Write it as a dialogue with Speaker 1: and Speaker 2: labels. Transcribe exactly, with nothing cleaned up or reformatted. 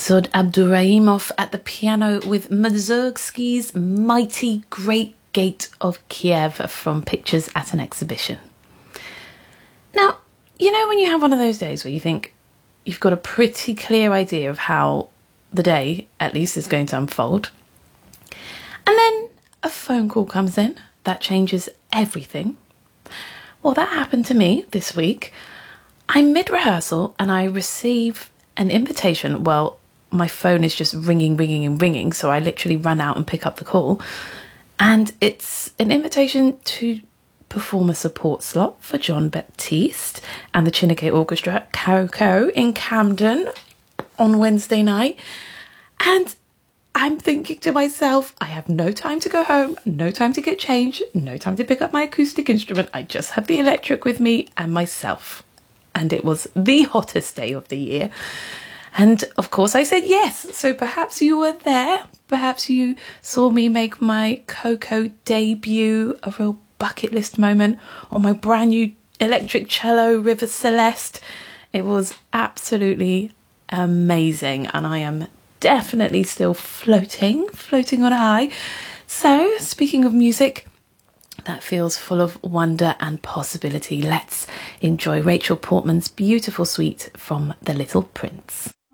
Speaker 1: Mesut Abduraimov at the piano with Mussorgsky's Mighty Great Gate of Kiev from Pictures at an Exhibition. Now, you know when you have one of those days where you think you've got a pretty clear idea of how the day, at least, is going to unfold, and then a phone call comes in that changes everything? Well, that happened to me this week. I'm mid-rehearsal and I receive an invitation. Well, my phone is just ringing, ringing and ringing, so I literally run out and pick up the call. And it's an invitation to perform a support slot for Jon Baptiste and the Chineke Orchestra at Carriacou in Camden on Wednesday night. And I'm thinking to myself, I have no time to go home, no time to get changed, no time to pick up my acoustic instrument. I just have the electric with me and myself. And it was the hottest day of the year. And of course I said yes. So perhaps you were there. Perhaps you saw me make my Coco debut, a real bucket list moment, on my brand new electric cello, River Celeste. It was absolutely amazing. And I am definitely still floating, floating on a high. So speaking of music that feels full of wonder and possibility, let's enjoy Rachel Portman's beautiful suite from The Little Prince.